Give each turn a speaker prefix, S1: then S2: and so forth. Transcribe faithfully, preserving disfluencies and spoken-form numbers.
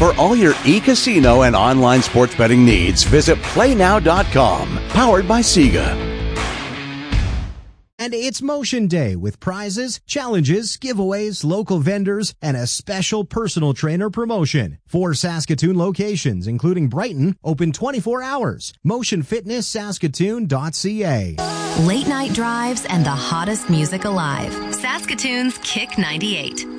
S1: For all your e-casino and online sports betting needs, visit play now dot com. Powered by Sega.
S2: And it's Motion Day with prizes, challenges, giveaways, local vendors, and a special personal trainer promotion. Four Saskatoon locations, including Brighton, open twenty-four hours. motion fitness saskatoon dot c a.
S3: Late night drives and the hottest music alive. Saskatoon's Kick ninety-eight.